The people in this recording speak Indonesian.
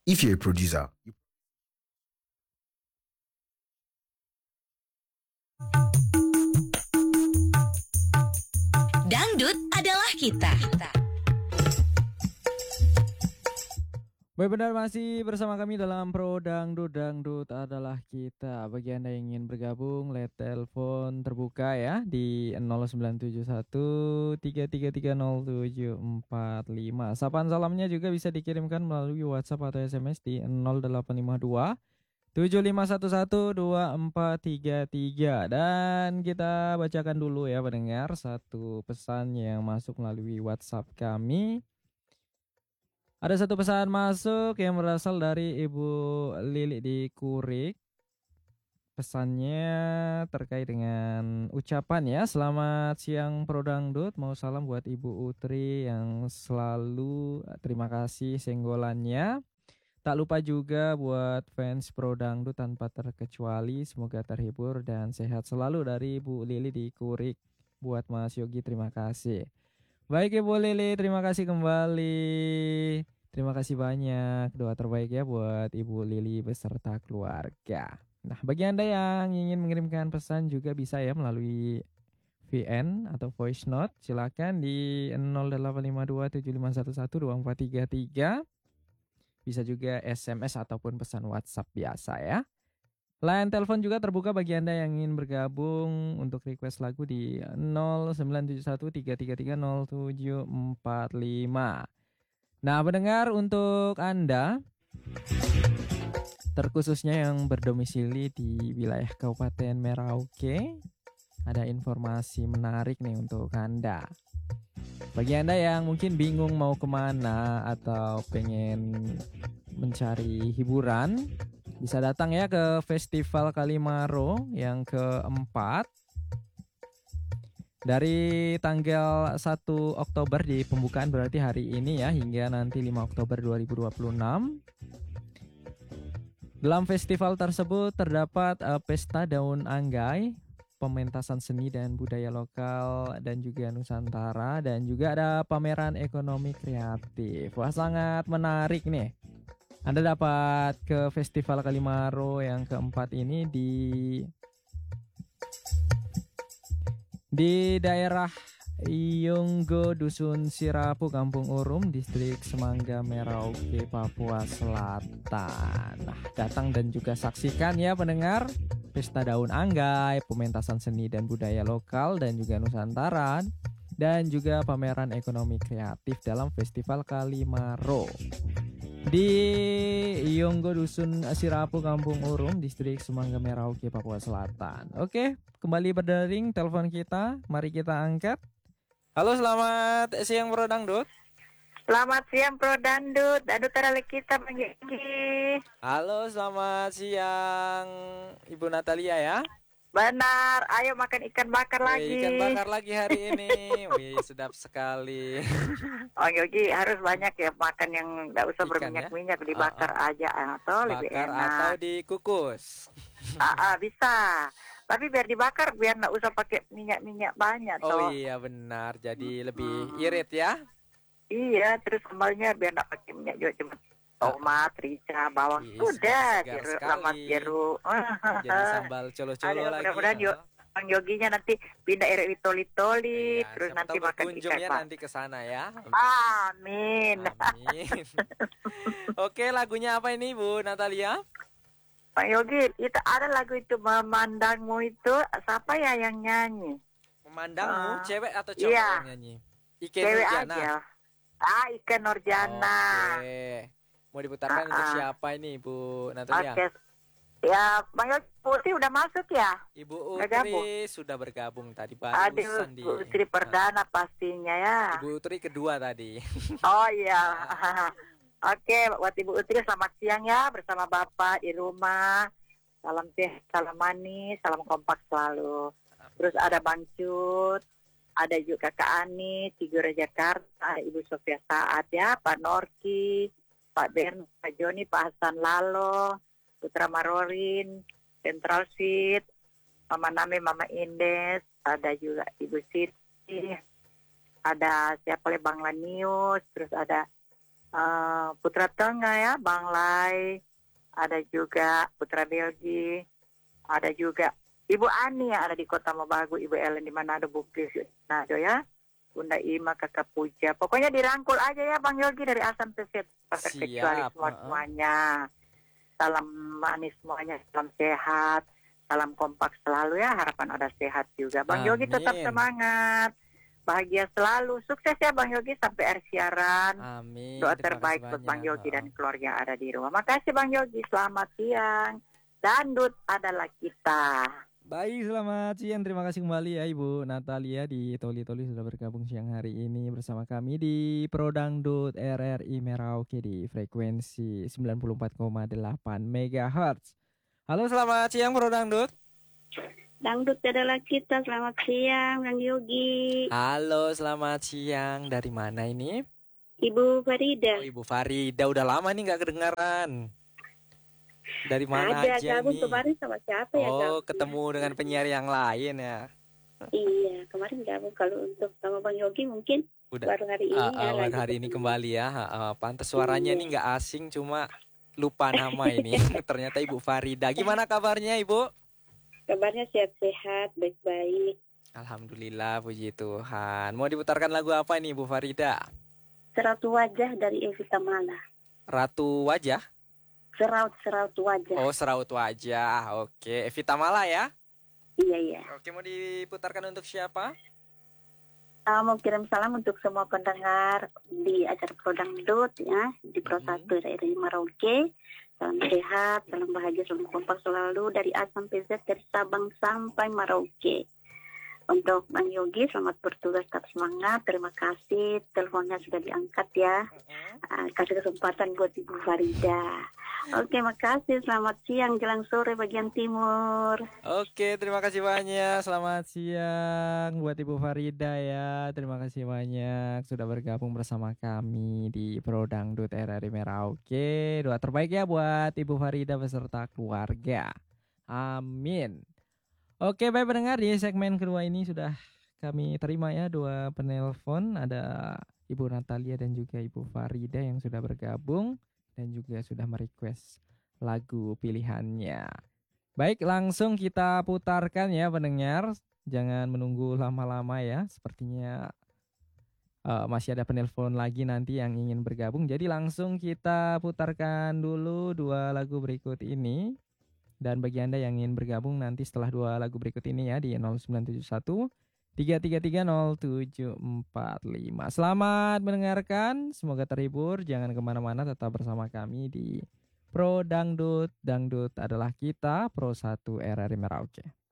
If you're a producer, Dangdut adalah kita. Baik, benar, masih bersama kami dalam Pro Dangdut. Dangdut adalah kita. Bagi Anda yang ingin bergabung, let telepon terbuka ya di 0971 3330 745. Sapaan salamnya juga bisa dikirimkan melalui WhatsApp atau SMS di 0852 7511 2433. Dan kita bacakan dulu ya pendengar satu pesan yang masuk melalui WhatsApp kami. Ada satu pesan masuk yang berasal dari Ibu Lili di Kurik. Pesannya terkait dengan ucapan ya. Selamat siang Pro Dangdut. Mau salam buat Ibu Utri yang selalu terima kasih senggolannya. Tak lupa juga buat fans Pro Dangdut tanpa terkecuali. Semoga terhibur dan sehat selalu dari Ibu Lili di Kurik. Buat Mas Yogi terima kasih. Baik Ibu Lili, terima kasih kembali. Terima kasih banyak. Doa terbaik ya buat Ibu Lili beserta keluarga. Nah, bagi Anda yang ingin mengirimkan pesan juga bisa ya melalui VN atau voice note. Silakan di 0852 7511 2433. Bisa juga SMS ataupun pesan WhatsApp biasa ya. Line telepon juga terbuka bagi Anda yang ingin bergabung untuk request lagu di 0971 333 0745. Nah, pendengar, untuk Anda terkhususnya yang berdomisili di wilayah Kabupaten Merauke, ada informasi menarik nih untuk Anda. Bagi Anda yang mungkin bingung mau kemana atau pengen mencari hiburan, bisa datang ya ke Festival Kalimaro yang keempat. Dari tanggal 1 Oktober di pembukaan berarti hari ini ya hingga nanti 5 Oktober 2026. Dalam festival tersebut terdapat pesta daun anggai, pementasan seni dan budaya lokal dan juga Nusantara, dan juga ada pameran ekonomi kreatif. Wah, sangat menarik nih. Anda dapat ke Festival Kalimaro yang keempat ini di daerah Yonggo, Dusun Sirapu, Kampung Urum, Distrik Semangga, Merauke, Papua Selatan. Nah, datang dan juga saksikan ya pendengar, pesta daun anggai, pementasan seni dan budaya lokal dan juga Nusantara, dan juga pameran ekonomi kreatif dalam Festival Kalimaro di Yonggo, Dusun Sirapu, Kampung Urum, Distrik Semangga, Merauke, Papua Selatan. Oke, kembali berdering telepon kita. Mari kita angkat. Halo, selamat siang Pro Dangdut. Selamat siang Pro Dangdut. Dangdut adalah kita pagi. Halo, selamat siang Ibu Natalia ya. Benar, ayo makan ikan bakar lagi. Ikan bakar lagi hari ini. Wih, sedap sekali. Oh Yogi, harus banyak ya makan yang nggak usah berminyak-minyak, dibakar aja atau lebih enak. Atau dikukus. Bisa. Tapi biar dibakar biar nggak usah pakai minyak-minyak banyak. Oh iya benar, jadi lebih irit ya. Iya, terus sambalnya biar nggak pakai minyak juga, cuma tomat, rica, bawang. Udah, jeruk. Jadi sambal colo-colo lagi. Mudah-mudahan Bang Yoginya nanti pindah toli-toli, terus nanti makan ikan ya nanti ke sana ya. Amin. Oke, lagunya apa ini Bu Natalia? Pak Yogi, itu ada lagu itu Memandangmu itu, siapa ya yang nyanyi? Memandangmu, cewek atau cowok yang nyanyi? Cewek aja. Ike Nurjana. Oke. Mau diputarkan untuk siapa ini Bu Natalia? Oke. Ya, Bang Yogi, Putri udah masuk ya? Ibu Utri sudah bergabung tadi barusan. Ibu Utri perdana pastinya ya. Ibu Utri kedua tadi. Oh iya. Oke, buat Ibu Utri selamat siang ya bersama Bapak di rumah. Salam sehat, salam manis, salam kompak selalu. Terus ada Bang Cut, ada juga Kakak Ani, Tigura Jakarta, Ibu Sofia Saat ya, Pak Norki, Pak Ben, Pak Joni, Pak Hasan Lalo, Putra Marorin, Central Seat, Mama Name, Mama Indes, ada juga Ibu Siti, ada siapa lagi Bang Lanius, terus ada Putra Tengah ya, Bang Lai, ada juga Putra Belgi, ada juga Ibu Ani yang ada di Kota Mobagu, Ibu Ellen di Manado, Bukis, Manado ya, Bunda Ima, Kakak Puja. Pokoknya dirangkul aja ya Bang Yogi dari A sampai Z, terkecuali semuanya. Salam manis semuanya, salam sehat, salam kompak selalu ya. Harapan ada sehat juga. Bang Yogi tetap semangat, bahagia selalu, sukses ya Bang Yogi sampai akhir siaran. Amin. Doa terbaik buat Bang Yogi dan keluarga yang ada di rumah. Makasih Bang Yogi, selamat siang. Dangdut adalah kita. Baik, selamat siang. Terima kasih kembali ya Ibu Natalia di Toli-Toli sudah bergabung siang hari ini bersama kami di Pro Dangdut RRI Merauke di frekuensi 94,8 MHz. Halo, selamat siang Pro Dangdut. Dangdut adalah kita. Selamat siang Bang Yogi. Halo, selamat siang. Dari mana ini? Ibu Farida. Oh, Ibu Farida, udah lama nih nggak kedengaran. Dari mana ada, aja gabung nih? Kemarin sama siapa ya? Oh, ketemu dengan penyiar yang lain ya. Iya, kemarin gabung. Kalau untuk sama Bang Yogi mungkin Udah. baru hari ini. Baru hari ini kembali ya. Pantes suaranya Iya. nih nggak asing, cuma lupa nama ini. Ternyata Ibu Farida. Gimana kabarnya Ibu? Kabarnya sehat-sehat, baik-baik. Alhamdulillah, puji Tuhan. Mau diputarkan lagu apa nih Ibu Farida? Seratu Wajah dari Evita Mala. Ratu Wajah? Seraut wajah. Oh, Seraut Wajah. Oke, Evita Mala ya? Iya. Oke, mau diputarkan untuk siapa? Mau kirim salam untuk semua pendengar di acara Pro Dangdut ya, di Pro 1 dari Merauke. Salam sehat, salam bahagia, salam kompak selalu dari A sampai Z, dari Sabang sampai Merauke. Untuk Bang Yogi, selamat bertugas, tetap semangat. Terima kasih, teleponnya sudah diangkat ya. Kasih kesempatan buat Ibu Farida. Oke, makasih. Selamat siang, jelang sore bagian timur. Oke, terima kasih banyak. Selamat siang buat Ibu Farida ya. Terima kasih banyak sudah bergabung bersama kami di Pro Dangdut RRI Merauke. Doa terbaik ya buat Ibu Farida beserta keluarga. Amin. Oke, baik pendengar, di segmen kedua ini sudah kami terima ya 2 penelpon. Ada Ibu Natalia dan juga Ibu Farida yang sudah bergabung dan juga sudah merequest lagu pilihannya. Baik, langsung kita putarkan ya pendengar. Jangan menunggu lama-lama ya. Sepertinya masih ada penelpon lagi nanti yang ingin bergabung. Jadi langsung kita putarkan dulu 2 lagu berikut ini. Dan bagi Anda yang ingin bergabung nanti setelah 2 lagu berikut ini ya di 0971 333 0745. Selamat mendengarkan, semoga terhibur. Jangan kemana-mana, tetap bersama kami di Pro Dangdut. Dangdut adalah kita, Pro 1 RRI Merauke.